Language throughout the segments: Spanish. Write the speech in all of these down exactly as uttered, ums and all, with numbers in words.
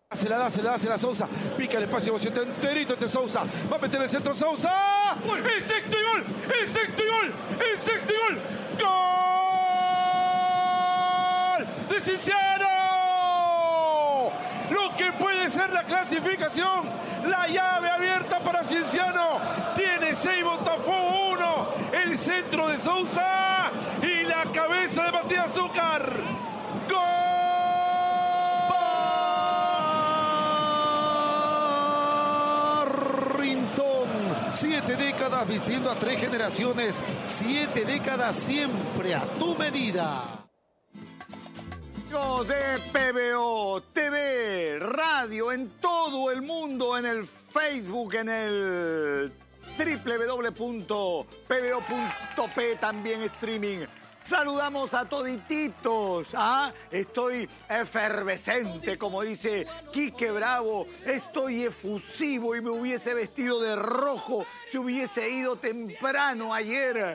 Se la da, se la da, se la Sousa. Pica el espacio, emoción enterito este Sousa. Va a meter el centro Sousa. El sexto y gol. El sexto y gol. El sexto y gol. ¡Gol! ¡De Cienciano! Lo que puede ser la clasificación. La llave abierta para Cienciano. Tiene seis, Botafogo uno. El centro de Sousa. Y la cabeza de Matías Zúcar. ¡Gol! Siete décadas vistiendo a tres generaciones, siete décadas siempre a tu medida. De P B O, T V, radio, en todo el mundo, en el Facebook, en el doble u doble u doble u punto p b o punto p, también streaming. Saludamos a todititos, ¿ah? Estoy efervescente, como dice Quique Bravo. Estoy efusivo y me hubiese vestido de rojo si hubiese ido temprano ayer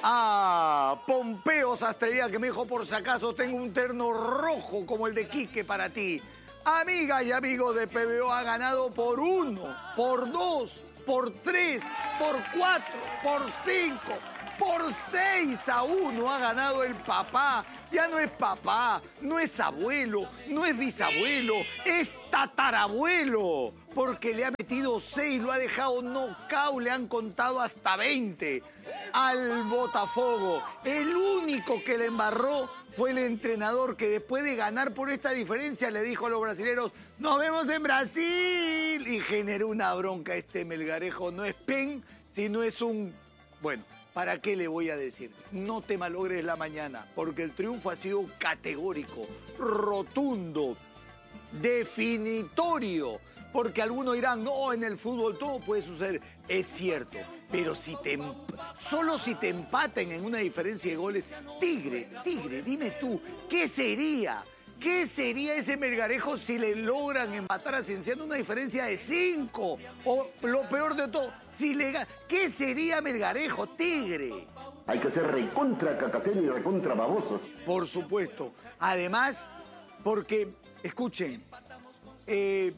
a Pompeo Sastrería, que me dijo, por si acaso tengo un terno rojo como el de Quique para ti. Amigas y amigos de P B O, ha ganado por uno, por dos, por tres, por cuatro, por cinco... Por seis a uno ha ganado el papá. Ya no es papá, no es abuelo, no es bisabuelo, es tatarabuelo. Porque le ha metido seis, lo ha dejado nocaut, le han contado hasta veinte al Botafogo. El único que le embarró fue el entrenador, que después de ganar por esta diferencia le dijo a los brasileños, nos vemos en Brasil. Y generó una bronca. Este Melgarejo no es pen, sino es un... Bueno... ¿Para qué le voy a decir? No te malogres la mañana, porque el triunfo ha sido categórico, rotundo, definitorio. Porque algunos dirán, no, en el fútbol todo puede suceder. Es cierto, pero si te, solo si te empaten en una diferencia de goles, Tigre, Tigre, dime tú, ¿qué sería? ¿Qué sería ese Melgarejo si le logran empatar a Cienciano una diferencia de cinco? O lo peor de todo, si le ¿qué sería Melgarejo, Tigre? Hay que ser recontra cacatero y recontra babosos. Por supuesto. Además, porque, escuchen, eh,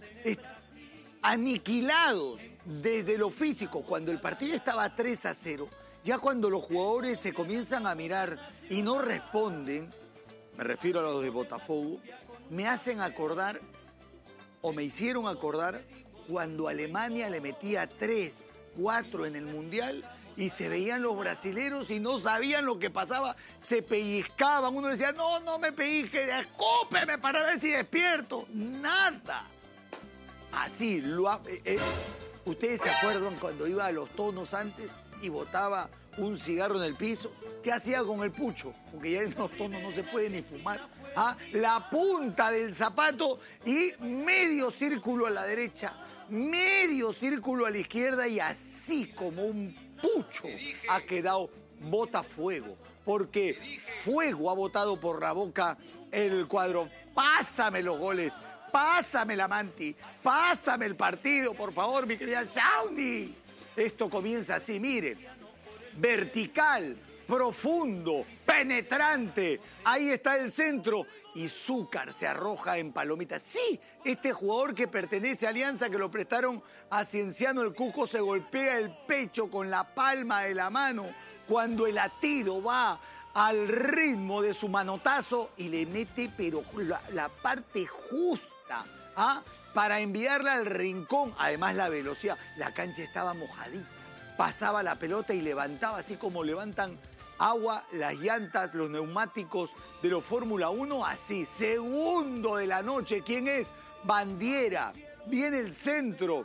aniquilados desde lo físico, cuando el partido estaba tres a cero, ya cuando los jugadores se comienzan a mirar y no responden, me refiero a los de Botafogo, me hacen acordar, o me hicieron acordar, cuando Alemania le metía tres, cuatro en el Mundial y se veían los brasileros y no sabían lo que pasaba, se pellizcaban. Uno decía, no, no me pellizque, escúpeme para ver si despierto. Nada. Así, lo ha, eh, eh. ¿Ustedes se acuerdan cuando iba a los tonos antes y botaba un cigarro en el piso? ¿Qué hacía con el pucho? Porque ya en los tonos no se puede ni fumar. ¿Ah? La punta del zapato y medio círculo a la derecha, medio círculo a la izquierda, y así como un pucho ha quedado Botafuego. Porque fuego ha botado por la boca el cuadro. Pásame los goles. Pásame la Manti, pásame el partido, por favor, mi querida Shawnee. Esto comienza así, miren, vertical, profundo, penetrante. Ahí está el centro y Zúcar se arroja en palomitas. Sí, este jugador que pertenece a Alianza, que lo prestaron a Cienciano, el Cuco, se golpea el pecho con la palma de la mano cuando el latido va al ritmo de su manotazo y le mete pero la, la parte justa, ¿ah? Para enviarla al rincón. Además, la velocidad, la cancha estaba mojadita, pasaba la pelota y levantaba, así como levantan agua las llantas, los neumáticos de los Fórmula uno, así. Segundo de la noche, ¿quién es? Bandiera, viene el centro,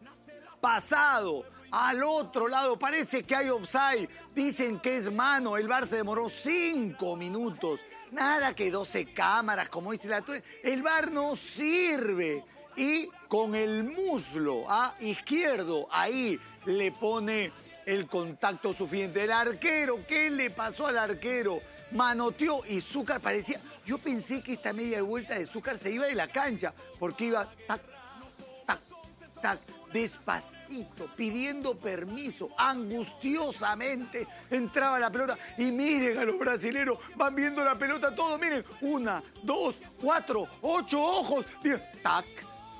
pasado, al otro lado, parece que hay offside, dicen que es mano, el V A R se demoró cinco minutos, nada que doce cámaras, como dice la tuya, el V A R no sirve, y con el muslo ¿ah? izquierdo, ahí le pone el contacto suficiente. El arquero, ¿qué le pasó al arquero? Manoteó y Zúcar parecía, yo pensé que esta media vuelta de Zúcar se iba de la cancha, porque iba tac, tac, tac, despacito, pidiendo permiso, angustiosamente entraba la pelota. Y miren a los brasileros, van viendo la pelota todos, miren, una, dos, cuatro, ocho ojos, tac,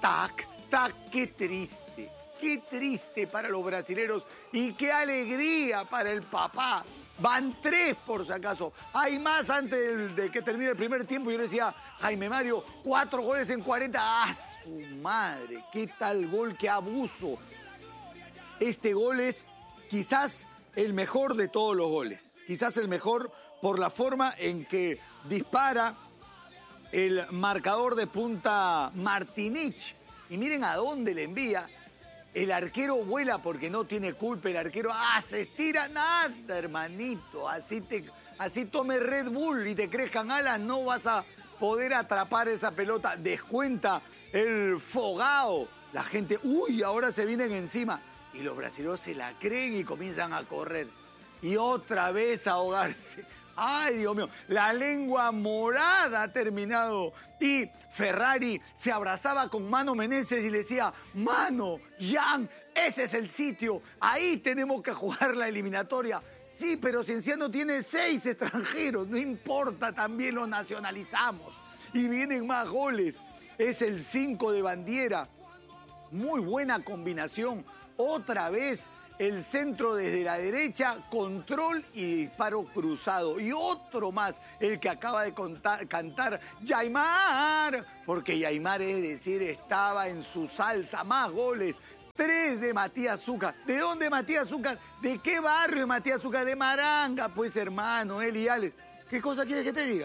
tac, tac, qué triste. Qué triste para los brasileros y qué alegría para el papá. Van tres por si acaso. Hay más antes de que termine el primer tiempo. Yo le decía, Jaime Mario, cuatro goles en cuarenta. ¡Ah, su madre! ¡Qué tal gol, qué abuso! Este gol es quizás el mejor de todos los goles. Quizás el mejor por la forma en que dispara el marcador de punta Martinich. Y miren a dónde le envía. El arquero vuela porque no tiene culpa. El arquero, ah, se estira. Nada, hermanito. Así, te, así tome Red Bull y te crezcan alas. No vas a poder atrapar esa pelota. Descuenta el fogao. La gente, uy, ahora se vienen encima. Y los brasileños se la creen y comienzan a correr. Y otra vez a ahogarse. Ay, Dios mío, la lengua morada ha terminado. Y Ferrari se abrazaba con Mano Menezes y le decía, Mano, Jan, ese es el sitio. Ahí tenemos que jugar la eliminatoria. Sí, pero Cienciano tiene seis extranjeros. No importa, también los nacionalizamos. Y vienen más goles. Es el cinco de Bandiera. Muy buena combinación. Otra vez el centro desde la derecha, control y disparo cruzado. Y otro más, el que acaba de contar, cantar Yaimar, porque Yaimar, es decir, estaba en su salsa. Más goles. Tres de Matías Zúcar. ¿De dónde Matías Zúcar? ¿De qué barrio Matías Zúcar? De Maranga, pues hermano, él y Alex. ¿Qué cosa quieres que te diga?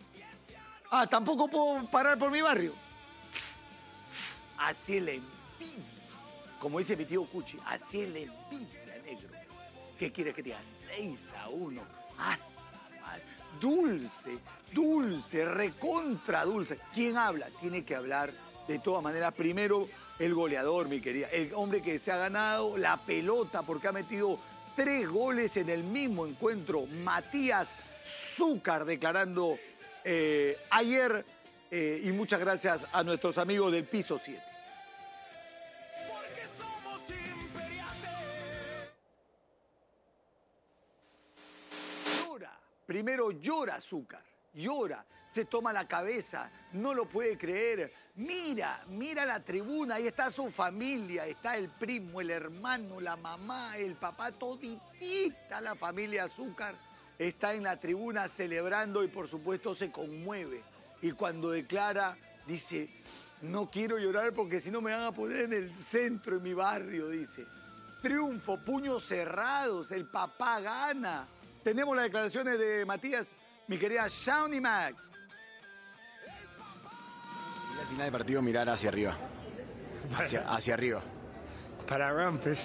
Ah, tampoco puedo parar por mi barrio. Tss, tss, así le envidia. Como dice mi tío Cuchi, así es la envidia, negro. ¿Qué quieres que te diga? seis a uno. Ah, dulce, dulce, recontra dulce. ¿Quién habla? Tiene que hablar de todas maneras. Primero, el goleador, mi querida. El hombre que se ha ganado la pelota porque ha metido tres goles en el mismo encuentro. Matías Zúcar declarando eh, ayer. Eh, y muchas gracias a nuestros amigos del Piso siete. Primero llora Zúcar, llora, se toma la cabeza, no lo puede creer. Mira, mira la tribuna, ahí está su familia, está el primo, el hermano, la mamá, el papá, toditita la familia Zúcar está en la tribuna celebrando y por supuesto se conmueve. Y cuando declara, dice, no quiero llorar porque si no me van a poner en el centro, en mi barrio, dice. Triunfo, puños cerrados, el papá gana. Tenemos las declaraciones de Matías, mi querida Shawnee Max. Y al final del partido mirar hacia arriba. Hacia, hacia arriba. Para Rampes.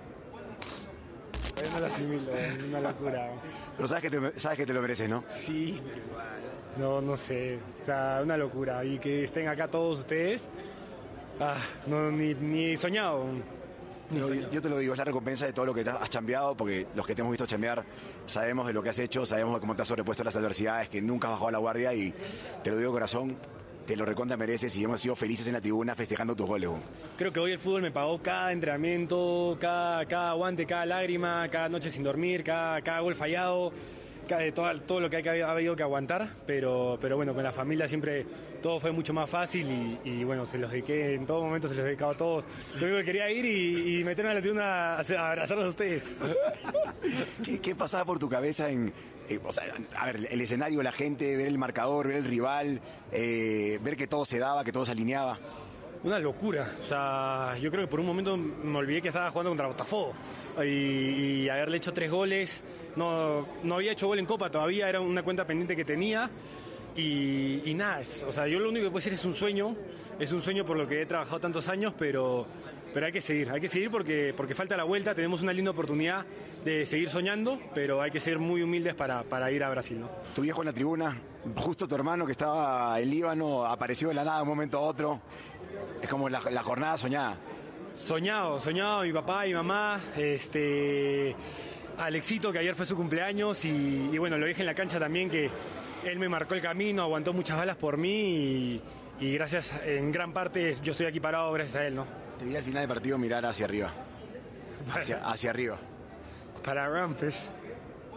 No lo asimilo, es una locura. Pero sabes que, te, sabes que te lo mereces, ¿no? Sí, pero igual. No, no sé. O sea, una locura. Y que estén acá todos ustedes. Ah, no, ni, ni soñado. No, yo te lo digo, es la recompensa de todo lo que has chambeado, porque los que te hemos visto chambear sabemos de lo que has hecho, sabemos de cómo te has sobrepuesto a las adversidades, que nunca has bajado la guardia y te lo digo de corazón, te lo recontra mereces y hemos sido felices en la tribuna festejando tus goles. Creo que hoy el fútbol me pagó cada entrenamiento, cada, cada aguante, cada lágrima, cada noche sin dormir, cada, cada gol fallado. Todo, todo lo que ha habido que aguantar, pero, pero bueno, con la familia siempre todo fue mucho más fácil y, y bueno, se los dediqué, en todo momento se los dedicaba a todos. Lo único que quería ir y, y meterme a la tribuna a, a abrazarlos a ustedes. ¿Qué, ¿Qué pasaba por tu cabeza en, eh, o sea, a ver, el escenario, la gente, ver el marcador, ver el rival, eh, ver que todo se daba, que todo se alineaba? Una locura, o sea, yo creo que por un momento me olvidé que estaba jugando contra Botafogo y, y haberle hecho tres goles, no, no había hecho gol en Copa todavía, era una cuenta pendiente que tenía y, y nada, es, o sea, yo lo único que puedo decir es un sueño, es un sueño por lo que he trabajado tantos años, pero, pero hay que seguir, hay que seguir porque, porque falta la vuelta, tenemos una linda oportunidad de seguir soñando, pero hay que ser muy humildes para, para ir a Brasil, ¿no? Tu viejo en la tribuna, justo tu hermano que estaba en Líbano, apareció de la nada de un momento a otro. Es como la, la jornada soñada. Soñado, soñado, mi papá y mi mamá, este, Alexito, que ayer fue su cumpleaños, y, y bueno, lo dije en la cancha también, que él me marcó el camino, aguantó muchas balas por mí, y, y gracias, en gran parte, yo estoy aquí parado gracias a él, ¿no? Te vi al final del partido mirar hacia arriba. Hacia, hacia arriba. Para Rampes.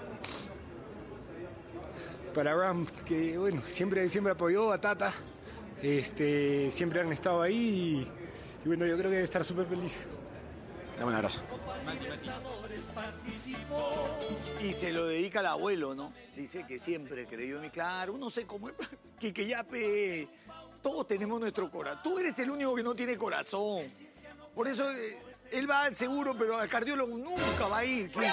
Para Ram, que bueno, siempre, siempre apoyó a Tata. Este, siempre han estado ahí y, y bueno, yo creo que debe estar súper feliz. Dame un abrazo. Y se lo dedica al abuelo, ¿no? Dice que siempre creyó en mí. Claro, uno sé cómo es. Quique Yape, todos tenemos nuestro corazón. Tú eres el único que no tiene corazón. Por eso eh, él va al seguro, pero al cardiólogo nunca va a ir, Quique.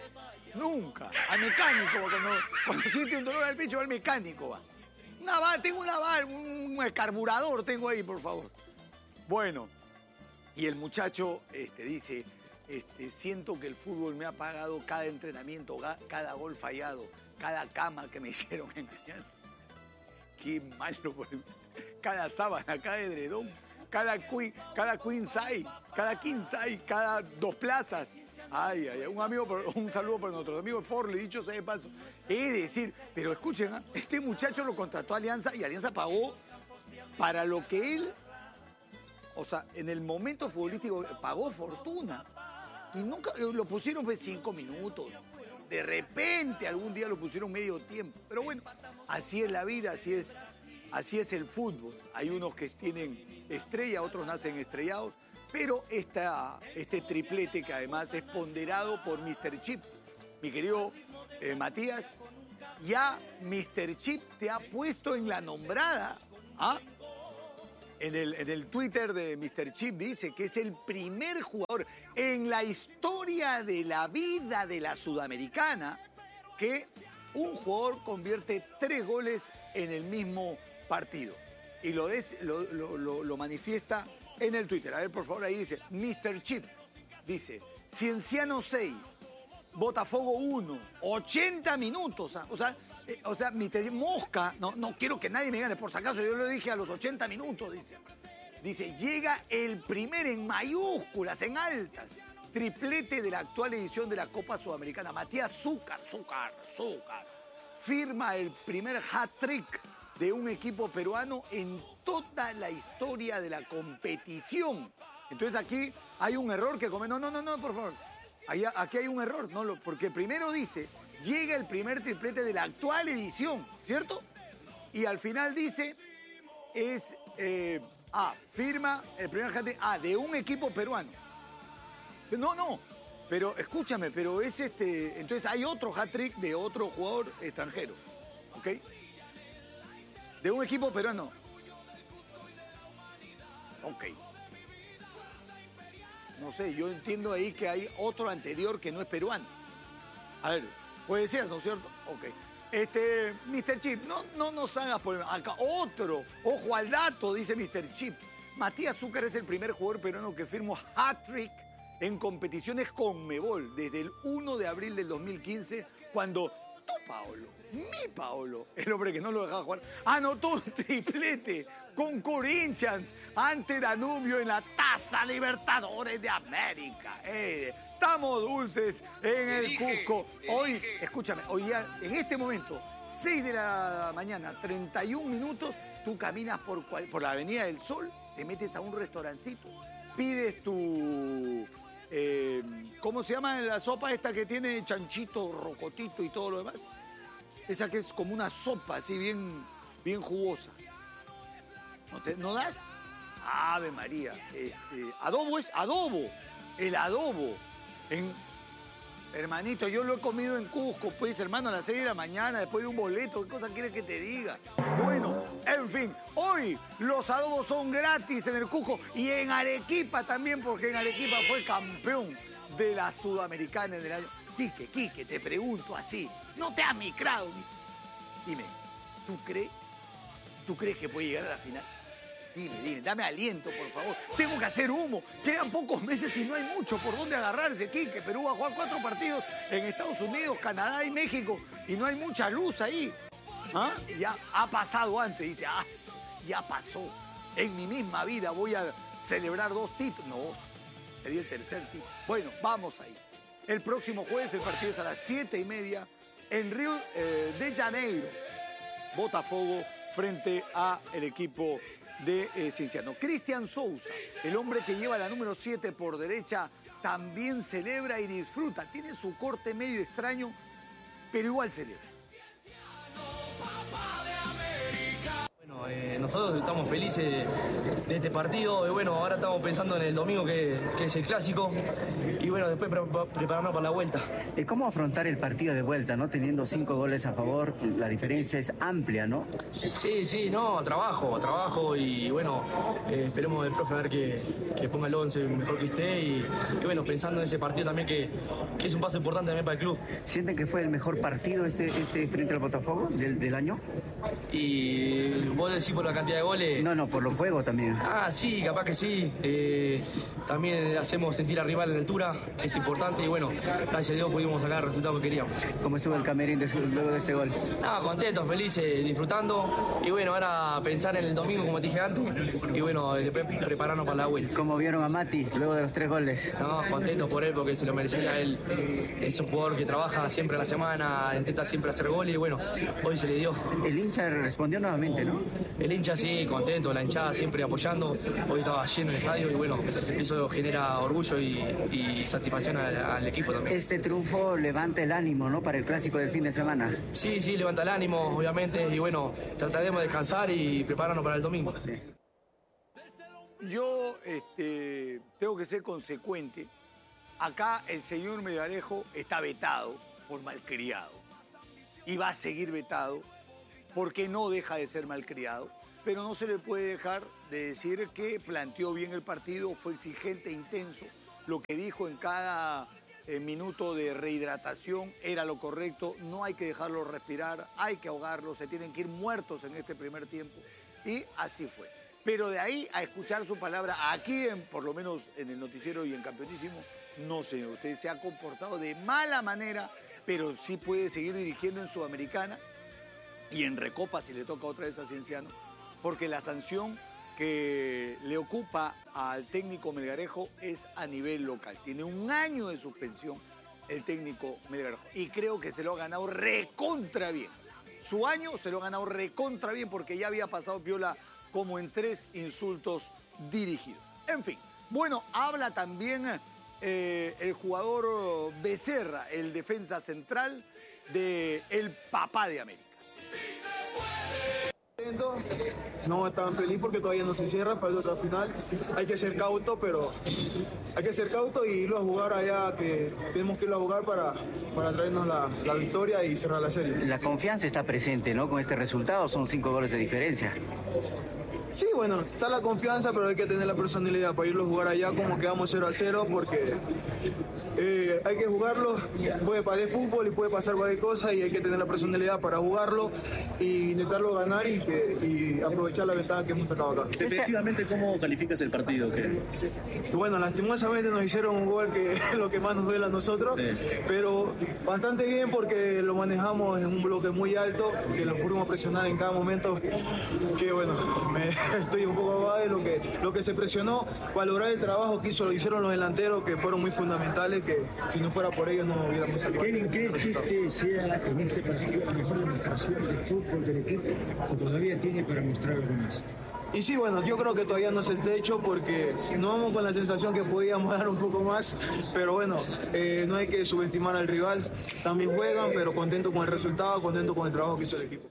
Nunca. Al mecánico, cuando, cuando siente un dolor al pecho, va al mecánico, va. Una va, tengo una va, un, un carburador tengo ahí, por favor. Bueno, y el muchacho este, dice... Este, siento que el fútbol me ha pagado cada entrenamiento, cada gol fallado, cada cama que me hicieron en Alianza. Qué malo, cada sábana, cada edredón, cada queen, cada queen size, cada king size, cada dos plazas. Ay, ay, un amigo, un saludo para nuestro amigo Forley, dicho sea de paso. Es decir, pero escuchen, ¿eh? Este muchacho lo contrató a Alianza y Alianza pagó para lo que él, o sea, en el momento futbolístico pagó fortuna. Y nunca lo pusieron pues cinco minutos. De repente algún día lo pusieron medio tiempo. Pero bueno, así es la vida, así es, así es el fútbol. Hay unos que tienen estrella, otros nacen estrellados. Pero esta, este triplete que además es ponderado por mister Chip. Mi querido eh, Matías, ya mister Chip te ha puesto en la nombrada. ¿Ah? En el, en el Twitter de mister Chip dice que es el primer jugador en la historia de la vida de la Sudamericana que un jugador convierte tres goles en el mismo partido. Y lo, des, lo, lo, lo, lo manifiesta en el Twitter. A ver, por favor, ahí dice, mister Chip, dice, Cienciano seis, Botafogo uno, ochenta minutos. O sea, eh, o sea mi te, Mosca, no, no quiero que nadie me gane, por si acaso, yo lo dije a los ochenta minutos, dice. Dice, llega el primer en mayúsculas, en altas, triplete de la actual edición de la Copa Sudamericana. Matías Zúcar, Zúcar, Zúcar, firma el primer hat-trick de un equipo peruano en toda la historia de la competición. Entonces aquí hay un error que come. No, no, no, no, por favor. Aquí hay un error, ¿no? Porque primero dice, llega el primer triplete de la actual edición, ¿cierto? Y al final dice, es, eh, ah, firma el primer hat-trick, ah, de un equipo peruano. No, no, pero escúchame, pero es este, entonces hay otro hat-trick de otro jugador extranjero, ¿ok? De un equipo peruano. Ok. No sé, yo entiendo ahí que hay otro anterior que no es peruano. A ver, puede ser, ¿no es cierto? Ok. Este, mister Chip, no, no nos hagas por acá. Otro, ojo al dato, dice mister Chip. Matías Zúcar es el primer jugador peruano que firmó hat-trick en competiciones Conmebol desde el uno de abril del dos mil quince, cuando tú, Paolo, mi Paolo, el hombre que no lo dejaba jugar, anotó un triplete con Corinthians ante Danubio en la Taza Libertadores de América. Eh, estamos dulces en el dije, Cusco. Hoy, escúchame, hoy ya, en este momento, seis de la mañana, treinta y un minutos, tú caminas por, cual, por la Avenida del Sol, te metes a un restaurancito, pides tu... Eh, ¿cómo se llama la sopa esta que tiene chanchito, rocotito y todo lo demás? Esa que es como una sopa así bien, bien jugosa. ¿No, te, ¿No das? Ave María. Este, adobo es adobo. El adobo. En, hermanito, yo lo he comido en Cusco, pues, hermano, a las seis de la mañana, después de un boleto. ¿Qué cosa quieres que te diga? Bueno, en fin, hoy los adobos son gratis en el Cusco y en Arequipa también, porque en Arequipa fue campeón de la Sudamericana en el año. Quique, Quique, te pregunto así, no te has micrado. Dime, ¿tú crees? ¿Tú crees que puede llegar a la final? Dime, dime, dame aliento, por favor. Tengo que hacer humo. Quedan pocos meses y no hay mucho por dónde agarrarse, Quique. Perú va a jugar cuatro partidos en Estados Unidos, Canadá y México y no hay mucha luz ahí. ¿Ah? Ya ha pasado antes, dice, ah, ya pasó. En mi misma vida voy a celebrar dos títulos. No, sería el tercer título. Bueno, vamos ahí. El próximo jueves el partido es a las siete y media en Río eh, de Janeiro. Botafogo frente a el equipo de eh, Cienciano. Cristian Sousa, el hombre que lleva la número siete por derecha, también celebra y disfruta. Tiene su corte medio extraño, pero igual celebra. Bueno, Eh, nosotros estamos felices de, de este partido y bueno, ahora estamos pensando en el domingo que, que es el clásico y bueno, después pre prepararnos para la vuelta. ¿Cómo afrontar el partido de vuelta, no teniendo cinco goles a favor? La diferencia es amplia, ¿no? Sí, sí, no, trabajo, trabajo y bueno, eh, esperemos el profe a ver que, que ponga el once mejor que esté y, y bueno, pensando en ese partido también que, que es un paso importante también para el club. ¿Sienten que fue el mejor partido este, este frente al Botafogo del, del año? Y vos decís por la cantidad de goles. No, no, por los juegos también. Ah, sí, capaz que sí. Eh, también hacemos sentir al rival en la altura, que es importante. Y bueno, gracias a Dios pudimos sacar el resultado que queríamos. ¿Cómo estuvo el camerín de su, luego de este gol? Nada, contentos, felices, disfrutando. Y bueno, ahora pensar en el domingo, como te dije antes. Y bueno, después prepararnos para la vuelta. ¿Cómo vieron a Mati luego de los tres goles? No, contentos por él porque se lo merecía él. Es un jugador que trabaja siempre a la semana, intenta siempre hacer goles y bueno, hoy se le dio. El hincha respondió nuevamente, ¿no? El hincha sí, contento, la hinchada siempre apoyando. Hoy estaba lleno el estadio y bueno, eso genera orgullo y, y satisfacción al, al equipo también. Este triunfo levanta el ánimo, ¿no? Para el clásico del fin de semana. Sí, sí, levanta el ánimo, obviamente, y bueno, trataremos de descansar y prepararnos para el domingo. Sí. Yo este, tengo que ser consecuente. Acá el señor Melgarejo está vetado por malcriado y va a seguir vetado porque no deja de ser malcriado, pero no se le puede dejar de decir que planteó bien el partido, fue exigente, intenso, lo que dijo en cada eh, minuto de rehidratación era lo correcto, no hay que dejarlo respirar, hay que ahogarlo, se tienen que ir muertos en este primer tiempo y así fue. Pero de ahí a escuchar su palabra aquí, en, por lo menos en el noticiero y en Campeonísimo, no señor, usted se ha comportado de mala manera, pero sí puede seguir dirigiendo en Sudamericana y en Recopa si le toca otra vez a Cienciano, porque la sanción que le ocupa al técnico Melgarejo es a nivel local. Tiene un año de suspensión el técnico Melgarejo y creo que se lo ha ganado recontra bien. Su año se lo ha ganado recontra bien porque ya había pasado Piola como en tres insultos dirigidos. En fin, bueno, habla también eh, el jugador Becerra, el defensa central del papá de América. No estaban feliz porque todavía no se cierra, falta otra final. Hay que ser cauto, pero hay que ser cauto y irlo a jugar allá, que tenemos que irlo a jugar para, para traernos la, la victoria y cerrar la serie. La confianza está presente, ¿no? Con este resultado son cinco goles de diferencia. Sí, bueno, está la confianza, pero hay que tener la personalidad para irlo a jugar allá como quedamos cero a cero, porque eh, hay que jugarlo, puede pasar fútbol y puede pasar cualquier cosa y hay que tener la personalidad para jugarlo y intentarlo ganar y, que, y aprovechar la ventaja que hemos sacado acá. Defensivamente, ¿cómo calificas el partido? ¿Qué? Bueno, lastimosamente nos hicieron un gol que es lo que más nos duele a nosotros, sí. Pero bastante bien porque lo manejamos en un bloque muy alto, que lo pudimos presionar en cada momento, que bueno, me... estoy un poco abajo de lo que, lo que se presionó, valorar el trabajo que hizo, lo hicieron los delanteros, que fueron muy fundamentales, que si no fuera por ellos no hubiéramos salido. Kevin, ¿crees que este sea en este partido la mejor demostración de fútbol del equipo o todavía tiene para mostrar algo más? Y sí, bueno, yo creo que todavía no es el techo porque nos vamos con la sensación que podíamos dar un poco más, pero bueno, eh, no hay que subestimar al rival, también juegan, pero contento con el resultado, contento con el trabajo que hizo el equipo.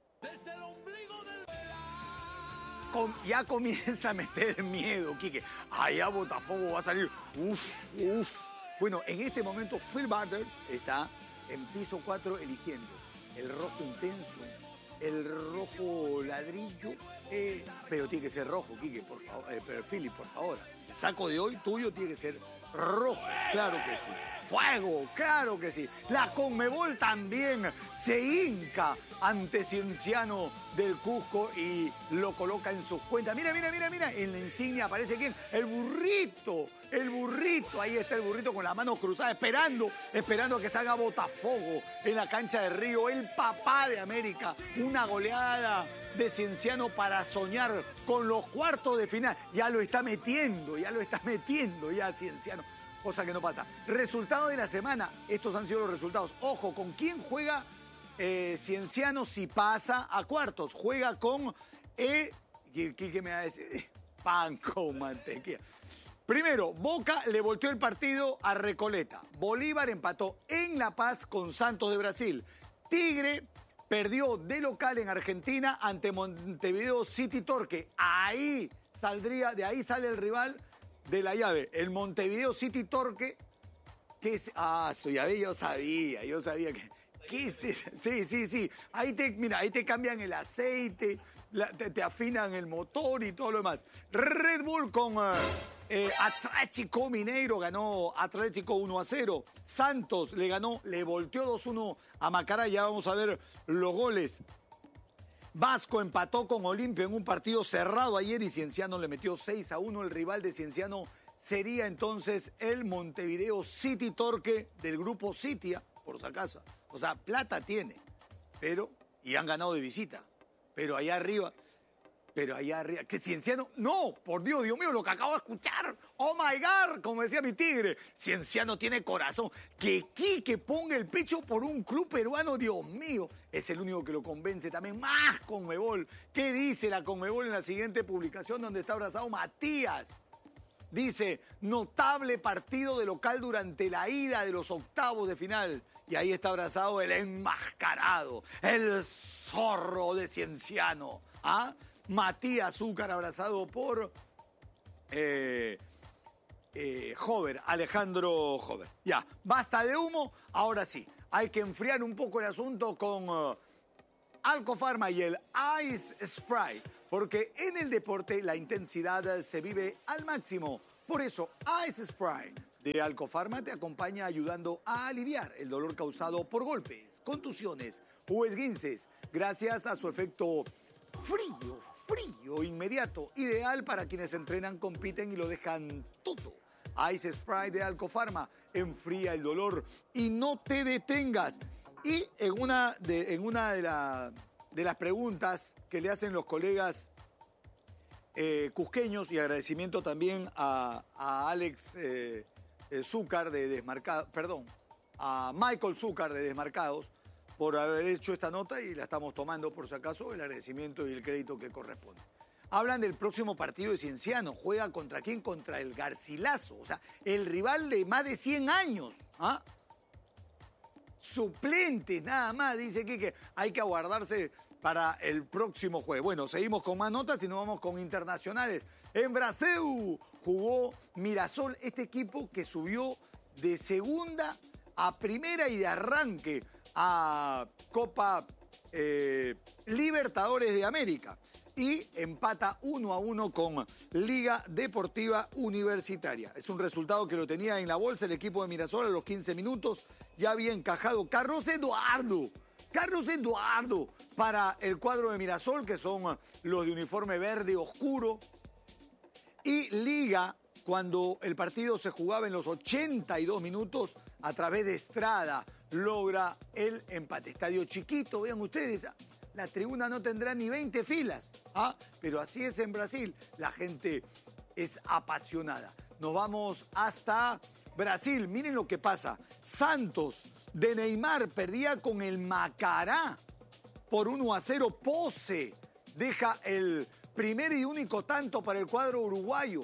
Ya comienza a meter miedo, Quique. Allá Botafogo va a salir. Uf, uf. Bueno, en este momento Phil Butters está en piso cuatro eligiendo el rojo intenso, el rojo ladrillo, eh, pero tiene que ser rojo, Quique, por favor. Eh, pero Philip, por favor. El saco de hoy tuyo tiene que ser rojo, claro que sí. Fuego, claro que sí. La Conmebol también se hinca ante Cienciano del Cusco y lo coloca en sus cuentas. Mira, mira, mira, mira. En la insignia aparece ¿quién? El burrito, el burrito. Ahí está el burrito con las manos cruzadas, esperando, esperando a que salga Botafogo en la cancha de Río. El papá de América. Una goleada de Cienciano para soñar con los cuartos de final. Ya lo está metiendo, ya lo está metiendo ya Cienciano. Cosa que no pasa. Resultado de la semana. Estos han sido los resultados. Ojo, ¿con quién juega eh, Cienciano si pasa a cuartos? Juega con... Eh, ¿qué, qué me va a decir? Pan con mantequilla. Primero, Boca le volteó el partido a Recoleta. Bolívar empató en La Paz con Santos de Brasil. Tigre perdió de local en Argentina ante Montevideo City Torque. Ahí saldría, de ahí sale el rival de la llave. El Montevideo City Torque, que es... Ah, su llave, yo sabía, yo sabía que... ¿Qué es eso? Sí, sí, sí. Ahí te, mira, ahí te cambian el aceite, la, te, te afinan el motor y todo lo demás. Red Bull con uh, eh, Atlético Mineiro ganó Atlético uno a cero. Santos le ganó, le volteó dos uno a Macará. Ya vamos a ver los goles. Vasco empató con Olimpia en un partido cerrado ayer y Cienciano le metió seis a uno. El rival de Cienciano sería entonces el Montevideo City Torque del grupo Citia, por si acaso. O sea, plata tiene, pero, y han ganado de visita, pero allá arriba, pero allá arriba, que Cienciano, no, por Dios, Dios mío, lo que acabo de escuchar, oh my God, como decía mi tigre, Cienciano tiene corazón, que Quique ponga el pecho por un club peruano, Dios mío, es el único que lo convence también, más Conmebol. ¿Qué dice la Conmebol en la siguiente publicación donde está abrazado Matías? Dice, notable partido de local durante la ida de los octavos de final. Y ahí está abrazado el enmascarado, el zorro de Cienciano. ¿Ah? Matías Zúcar abrazado por eh, eh, Jover, Alejandro Jover. Ya, basta de humo. Ahora sí, hay que enfriar un poco el asunto con uh, Alcofarma y el Ice Sprite. Porque en el deporte la intensidad se vive al máximo. Por eso, Ice Sprite de Alcofarma te acompaña ayudando a aliviar el dolor causado por golpes, contusiones o esguinces, gracias a su efecto frío, frío, inmediato, ideal para quienes entrenan, compiten y lo dejan todo. Ice Sprite de Alcofarma enfría el dolor y no te detengas. Y en una de, en una de, la, de las preguntas que le hacen los colegas eh, cusqueños, y agradecimiento también a, a Alex eh, Zúcar de Desmarcados, perdón, a Michael Zúcar de Desmarcados por haber hecho esta nota y la estamos tomando por si acaso, el agradecimiento y el crédito que corresponde. Hablan del próximo partido de Cienciano, juega contra quién, contra el Garcilaso, o sea, el rival de más de cien años, ¿ah? Suplentes nada más, dice Quique, hay que aguardarse para el próximo jueves. Bueno, seguimos con más notas y nos vamos con internacionales. En Brasil jugó Mirasol, este equipo que subió de segunda a primera y de arranque a Copa eh, Libertadores de América. Y empata uno a uno con Liga Deportiva Universitaria. Es un resultado que lo tenía en la bolsa el equipo de Mirasol a los quince minutos. Ya había encajado Carlos Eduardo. Carlos Eduardo para el cuadro de Mirasol, que son los de uniforme verde oscuro. Y Liga, cuando el partido se jugaba en los ochenta y dos minutos, a través de Estrada, logra el empate. Estadio chiquito, vean ustedes, la tribuna no tendrá ni veinte filas, ¿ah? Pero así es en Brasil, la gente es apasionada. Nos vamos hasta Brasil, miren lo que pasa. Santos de Neymar perdía con el Macará por uno a cero. Pose deja el primer y único tanto para el cuadro uruguayo.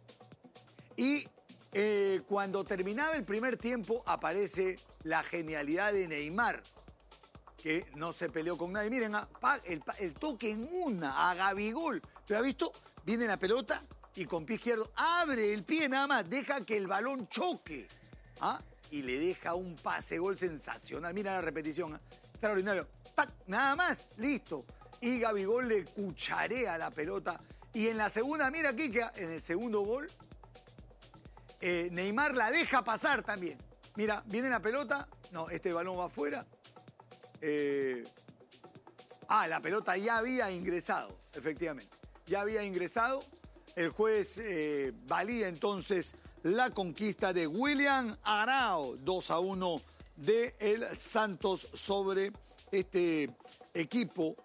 Y eh, cuando terminaba el primer tiempo aparece la genialidad de Neymar, que no se peleó con nadie. Miren, el, el toque en una a Gabigol. ¿Pero ha visto? Viene la pelota y con pie izquierdo abre el pie nada más, deja que el balón choque. ¿Ah? Y le deja un pase gol sensacional. Mira la repetición, ¿eh? Extraordinario. ¡Pac! Nada más, listo. Y Gabigol le cucharea la pelota. Y en la segunda, mira aquí que en el segundo gol, eh, Neymar la deja pasar también. Mira, viene la pelota. No, este balón va afuera. Eh, ah, la pelota ya había ingresado, efectivamente. Ya había ingresado. El juez eh, valida entonces la conquista de William Arao, dos a uno de el Santos sobre este equipo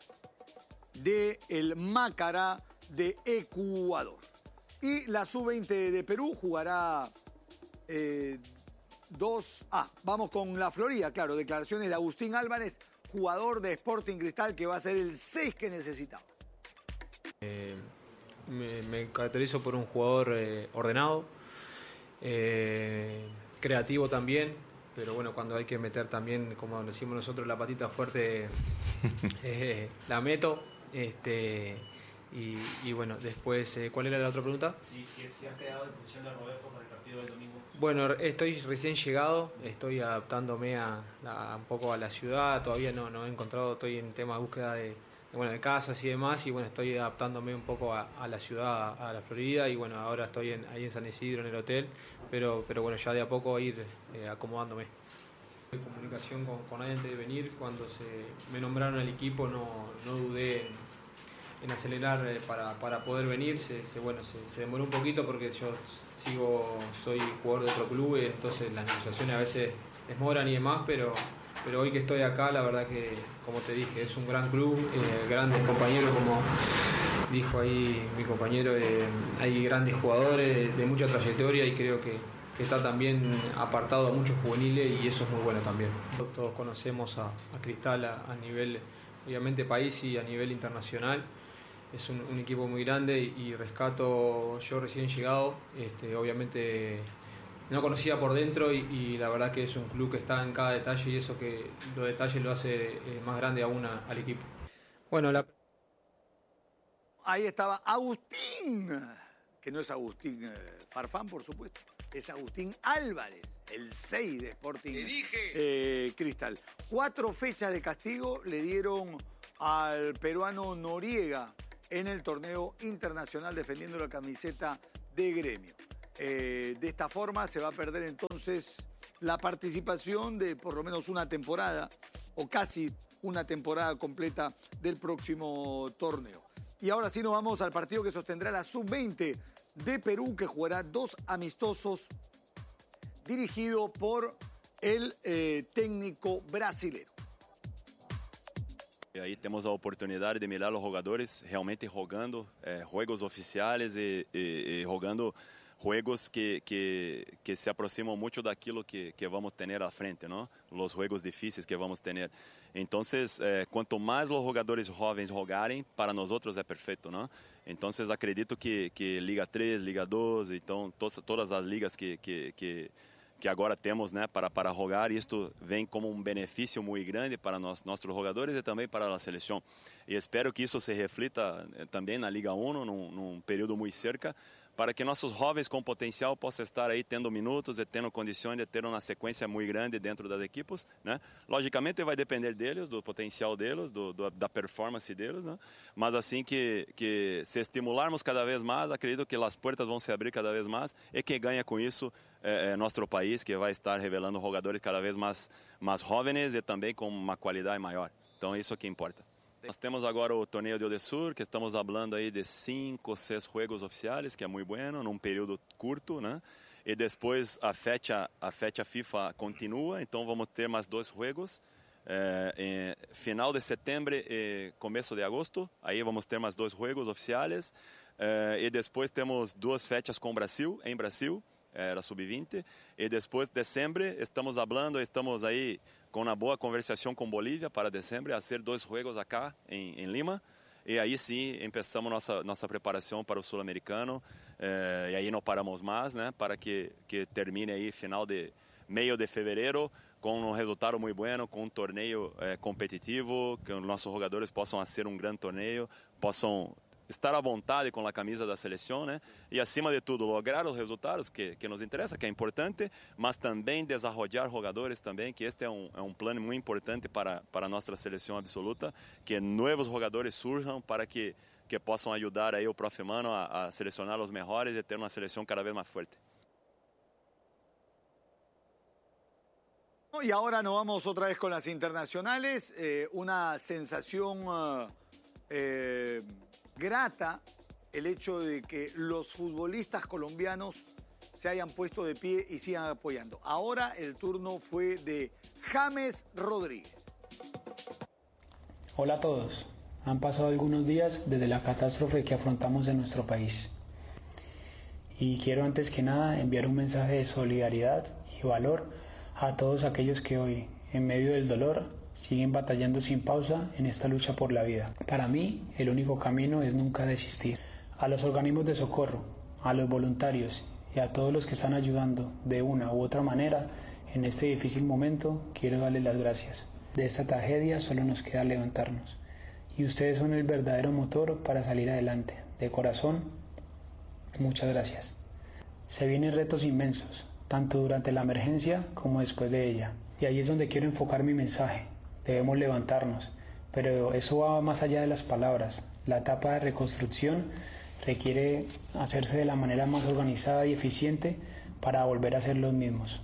de el Macará de Ecuador. Y la sub veinte de Perú jugará eh, dos... Ah, vamos con la Florida, claro, declaraciones de Agustín Álvarez, jugador de Sporting Cristal, que va a ser el seis que necesitaba. Eh, me, me caracterizo por un jugador eh, ordenado, eh, creativo también, pero bueno, cuando hay que meter también, como decimos nosotros, la patita fuerte, eh, la meto. Este, y, y bueno, después, eh, ¿cuál era la otra pregunta? Sí, si sí, sí has quedado en función de Roberto para el partido del domingo. Bueno, estoy recién llegado, estoy adaptándome a, a un poco a la ciudad, todavía no, no he encontrado, estoy en tema de búsqueda de, de, bueno, de casas y demás, y bueno, estoy adaptándome un poco a, a la ciudad, a la Florida, y bueno, ahora estoy en, ahí en San Isidro, en el hotel, pero, pero bueno, ya de a poco ir eh, acomodándome. En comunicación con, con alguien antes de venir, cuando se me nombraron al equipo no, no dudé en, en acelerar eh, para, para poder venir, se, se, bueno, se, se demoró un poquito porque yo sigo, soy jugador de otro club, y entonces las negociaciones a veces demoran y demás, pero, pero hoy que estoy acá, la verdad que, como te dije, es un gran club, eh, grandes compañeros, como dijo ahí mi compañero, eh, hay grandes jugadores de mucha trayectoria, y creo que, que está también apartado a muchos juveniles, y eso es muy bueno también. Todos conocemos a, a Cristal a, a nivel, obviamente, país y a nivel internacional. Es un, un equipo muy grande, y, y rescato, yo recién llegado, este, obviamente no conocía por dentro, y, y la verdad que es un club que está en cada detalle, y eso que los detalles lo hace eh, más grande aún a, al equipo. Bueno, la... Ahí estaba Agustín, que no es Agustín eh, Farfán, por supuesto, es Agustín Álvarez, el seis de Sporting eh, Cristal. Cuatro fechas de castigo le dieron al peruano Noriega en el torneo internacional defendiendo la camiseta de Gremio. Eh, de esta forma se va a perder entonces la participación de por lo menos una temporada o casi una temporada completa del próximo torneo. Y ahora sí nos vamos al partido que sostendrá la sub veinte de Perú, que jugará dos amistosos dirigido por el eh, técnico brasilero. Aí temos a oportunidade de mirar os jogadores realmente jogando eh, jogos oficiais e, e, e jogando jogos que, que, que se aproximam muito daquilo que, que vamos ter à frente, não? Os jogos difíceis que vamos ter. Então, eh, quanto mais os jogadores jovens jogarem, para nós outros é perfeito, não? Então, acredito que, que Liga três, Liga dois, então tos, todas as ligas que, que, que que agora temos, né, para, para jogar, isto vem como um benefício muito grande para nós, nossos jogadores e também para a seleção. E espero que isso se reflita eh, também na Liga um, num, num período muito cerca, para que nossos jovens com potencial possam estar aí tendo minutos e tendo condições de ter uma sequência muito grande dentro das equipes, né? Logicamente vai depender deles, do potencial deles, do, do, da performance deles, né? Mas assim que, que se estimularmos cada vez mais, acredito que as portas vão se abrir cada vez mais, e quem ganha com isso é, é nosso país, que vai estar revelando jogadores cada vez mais, mais jovens e também com uma qualidade maior. Então isso é o que importa. Nós temos agora o torneio de Odessur, que estamos falando aí de cinco, seis jogos oficiais, que é muito bueno, num período curto, né? E depois a fecha, a fecha FIFA continua, então vamos ter mais dois jogos. Eh, em final de setembro e começo de agosto, aí vamos ter mais dois jogos oficiais. Eh, e depois temos duas fechas com o Brasil, em Brasil, era sub vinte. E depois de dezembro, estamos falando, estamos aí com uma boa conversação com Bolívia para dezembro, a ser dois jogos acá em, em Lima. E aí sim, começamos nossa nossa preparação para o Sul-Americano. Eh, e aí não paramos mais, né? Para que que termine aí final de meio de fevereiro com um resultado muito bueno, com um torneio eh, competitivo, que os nossos jogadores possam fazer um grande torneio, possam estar à vontade com a camisa da seleção, né? E acima de tudo lograr os resultados que que nos interessa, que é importante, mas também desarrollar jogadores também, que este é um é um plano muito importante para para a nossa seleção absoluta, que novos jogadores surjam para que que possam ajudar aí o próximo ano a, a selecionar os melhores e ter uma seleção cada vez mais forte. Y ahora nos vamos otra vez con las internacionales, eh, una sensación uh, eh, grata el hecho de que los futbolistas colombianos se hayan puesto de pie y sigan apoyando. Ahora el turno fue de James Rodríguez. Hola a todos. Han pasado algunos días desde la catástrofe que afrontamos en nuestro país. Y quiero antes que nada enviar un mensaje de solidaridad y valor a todos aquellos que hoy, en medio del dolor, siguen batallando sin pausa en esta lucha por la vida. Para mí, el único camino es nunca desistir. A los organismos de socorro, a los voluntarios y a todos los que están ayudando de una u otra manera, En este difícil momento quiero darles las gracias. De esta tragedia solo nos queda levantarnos. Y ustedes son el verdadero motor para salir adelante. De corazón, muchas gracias. Se vienen retos inmensos, tanto durante la emergencia como después de ella. Y ahí es donde quiero enfocar mi mensaje. Debemos levantarnos, pero eso va más allá de las palabras. La etapa de reconstrucción requiere hacerse de la manera más organizada y eficiente para volver a ser los mismos.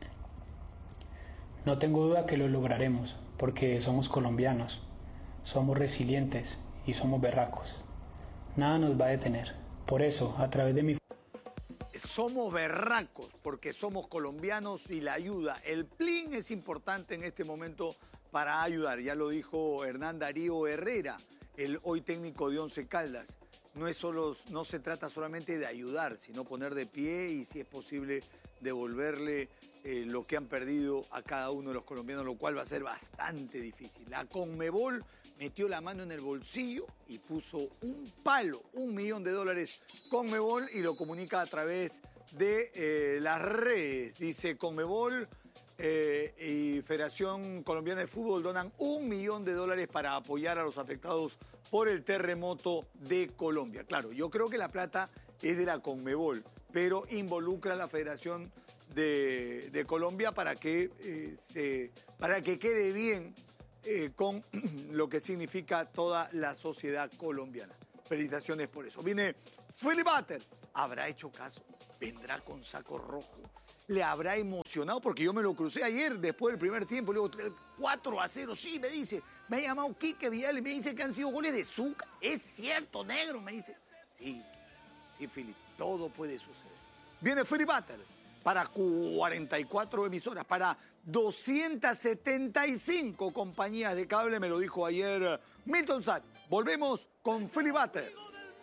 No tengo duda que lo lograremos, porque somos colombianos, somos resilientes y somos berracos. Nada nos va a detener. Por eso, a través de mi... Somos berracos, porque somos colombianos y la ayuda. El plin es importante en este momento para ayudar. Ya lo dijo Hernán Darío Herrera, el hoy técnico de Once Caldas. No, es solo, no se trata solamente de ayudar, sino poner de pie y, si es posible, devolverle eh, lo que han perdido a cada uno de los colombianos, lo cual va a ser bastante difícil. La Conmebol metió la mano en el bolsillo y puso un palo, un millón de dólares Conmebol, y lo comunica a través de eh, las redes. Dice Conmebol eh, y Federación Colombiana de Fútbol donan un millón de dólares para apoyar a los afectados por el terremoto de Colombia. Claro, yo creo que la plata es de la Conmebol, pero involucra a la Federación de, de Colombia para que, eh, se, para que quede bien eh, con lo que significa toda la sociedad colombiana. Felicitaciones por eso. Viene Philip Butters. ¿Habrá hecho caso? ¿Vendrá con saco rojo? ¿Le habrá emocionado? Porque yo me lo crucé ayer, después del primer tiempo. Le digo, cuatro a cero, sí, me dice. Me ha llamado Quique Vidal y me dice que han sido goles de Zucca. Es cierto, negro, me dice. Sí, sí, Philip, todo puede suceder. Viene Philip Butters para cuarenta y cuatro emisoras, para doscientas setenta y cinco compañías de cable, me lo dijo ayer Milton Sat. Volvemos con Philip Butters.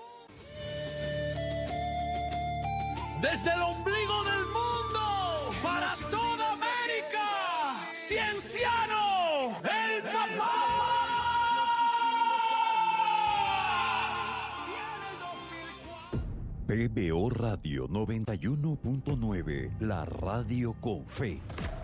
Desde el ombligo del mundo, para toda América, Cienciano, el papá. P B O Radio noventa y uno punto nueve, la radio con fe.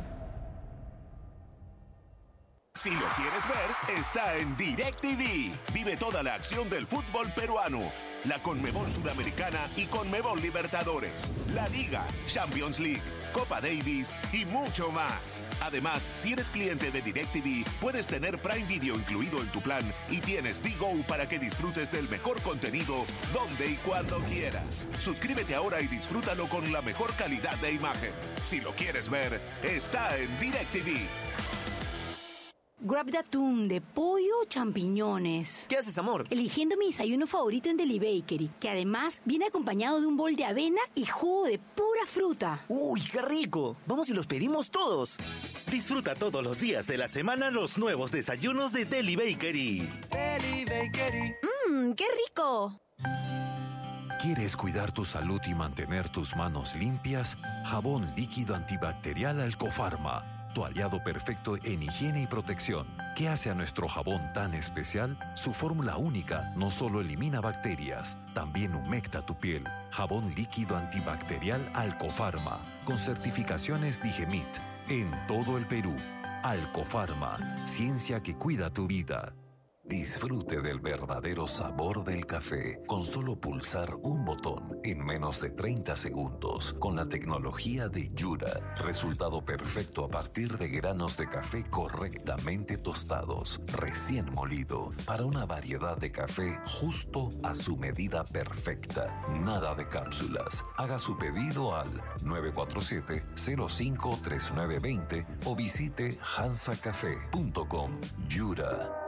Si lo quieres ver, está en DirecTV. Vive toda la acción del fútbol peruano, la Conmebol Sudamericana y Conmebol Libertadores, la Liga, Champions League, Copa Davis y mucho más. Además, si eres cliente de DirecTV, puedes tener Prime Video incluido en tu plan y tienes D-Go para que disfrutes del mejor contenido donde y cuando quieras. Suscríbete ahora y disfrútalo con la mejor calidad de imagen. Si lo quieres ver, está en DirecTV. Grab de atún, de pollo o champiñones. ¿Qué haces, amor? Eligiendo mi desayuno favorito en Deli Bakery, que además viene acompañado de un bol de avena y jugo de pura fruta. ¡Uy, qué rico! Vamos y los pedimos todos. Disfruta todos los días de la semana los nuevos desayunos de Deli Bakery. Deli Bakery. ¡Mmm, qué rico! ¿Quieres cuidar tu salud y mantener tus manos limpias? Jabón líquido antibacterial Alcofarma, tu aliado perfecto en higiene y protección. ¿Qué hace a nuestro jabón tan especial? Su fórmula única no solo elimina bacterias, también humecta tu piel. Jabón líquido antibacterial Alcofarma, con certificaciones Digemit, en todo el Perú. Alcofarma, ciencia que cuida tu vida. Disfrute del verdadero sabor del café con solo pulsar un botón en menos de treinta segundos con la tecnología de Yura. Resultado perfecto a partir de granos de café correctamente tostados, recién molido, para una variedad de café justo a su medida perfecta. Nada de cápsulas. Haga su pedido al nueve cuatro siete, cero cinco, tres nueve dos cero o visite hansa café punto com. Yura.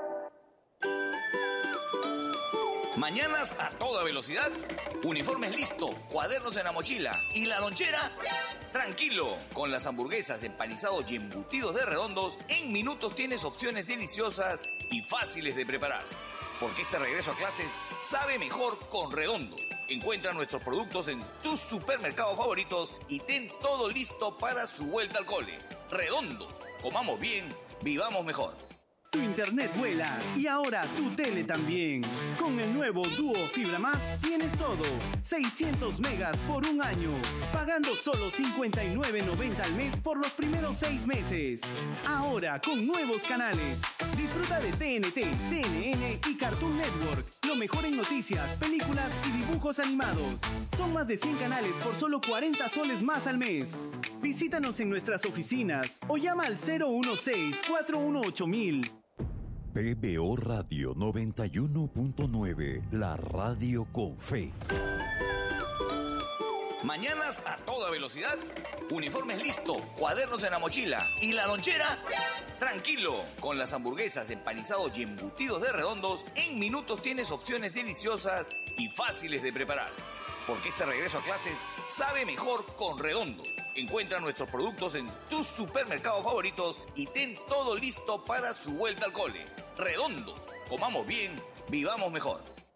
Mañanas a toda velocidad, uniformes listos, cuadernos en la mochila y la lonchera. Tranquilo, con las hamburguesas, empanizados y embutidos de Redondos, en minutos tienes opciones deliciosas y fáciles de preparar. Porque este regreso a clases sabe mejor con Redondos. Encuentra nuestros productos en tus supermercados favoritos y ten todo listo para su vuelta al cole. Redondos, comamos bien, vivamos mejor. tu internet vuela y ahora tu tele también. Con el nuevo Duo Fibra Más tienes todo. seiscientos megas por un año, pagando solo cincuenta y nueve noventa al mes por los primeros seis meses. Ahora con nuevos canales. Disfruta de T N T, C N N y Cartoon Network. Lo mejor en noticias, películas y dibujos animados. Son más de cien canales por solo cuarenta soles más al mes. Visítanos en nuestras oficinas o llama al cero uno seis, cuatro uno ocho mil. P B O Radio noventa y uno punto nueve, la radio con fe. Mañanas a toda velocidad, uniformes listo, cuadernos en la mochila y la lonchera, tranquilo. Con las hamburguesas, empanizados y embutidos de Redondos, en minutos tienes opciones deliciosas y fáciles de preparar. Porque este regreso a clases sabe mejor con Redondos. Encuentra nuestros productos en tus supermercados favoritos y ten todo listo para su vuelta al cole. Redondos, comamos bien, vivamos mejor.